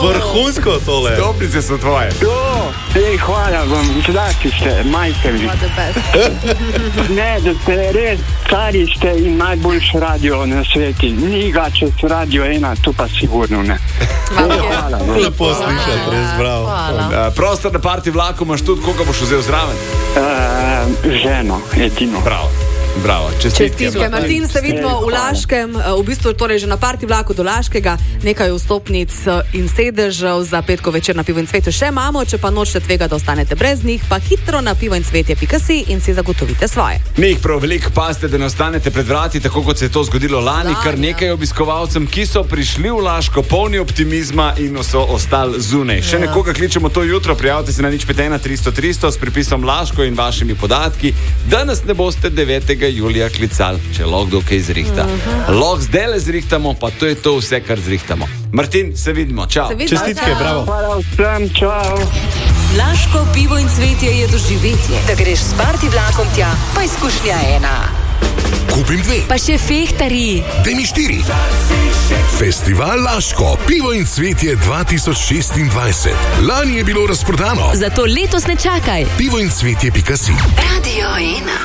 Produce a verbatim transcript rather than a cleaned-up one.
Vrhunsko tole. Stopnice so tvoje. To, ej, hvala vam, zlasti ste, majstri. Ne, da ste res stari ste in najboljši radio na sveti. Ni ga čez radio ena, tu pa sigurno ne. Hvala vam. Lepo slišati, res bravo. Uh, prostor na parti vlaku imaš tudi, koga boš vzel zraven? Uh, ženo, edino. Bravo. Bravo, čestitke. Čestitke, Martin, se vidimo v Laškem, v bistvu torej že na parti vlaku do Laškega, nekaj vstopnic in sedežev za petko večer na Pivo in cvetje še imamo, če pa nočete tvega, da ostanete brez njih, pa hitro na pivo in cvetje pika si in si zagotovite svoje. Mi jih prav veliko paste, da ne ostanete pred vrati, tako kot se je to zgodilo lani, lani kar nekaj obiskovalcem, ki so prišli v Laško polni optimizma in so ostali zunaj. Še ja. Nekoga kličemo to jutro, prijavite se na nič pet ena tristo tristo s pripisom Laško in vašimi podatki, da nas ne boste devetega julija klical, če lahko kaj zrihta. Uh-huh. Lahko zdaj le zrihtamo, pa to je to vse, kar zrihtamo. Martin, se vidimo, čau. Se vidimo, čestitke, čau. Bravo. Hvala vsem, čau. Laško pivo in cvetje je doživetje. Da greš s parti vlakom tja, pa izkušnja ena. Kupim dve. Pa še fehtari. Daj mi štiri. Festival Laško, pivo in cvetje dva tisoč šestindvajset. Lani je bilo razprodano. Zato letos ne čakaj. pivo in cvetje pika si. Radio ena.